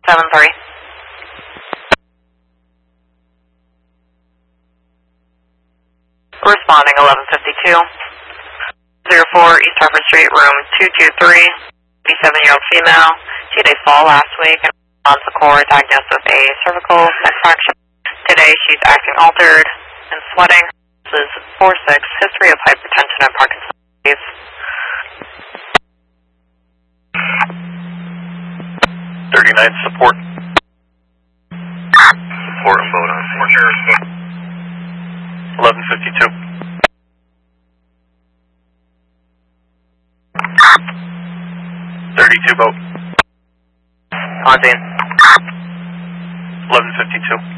7-3. Responding 1152. 04 East Harper Street, room 223. 87-year-old female. She had a fall last week and on the core diagnosed with a cervical neck fracture. Today she's acting altered and sweating. This is 4-6, history of hypertension and Parkinson's disease. 39 support. Support and boat on 1152. 32 boat. On scene. 1152.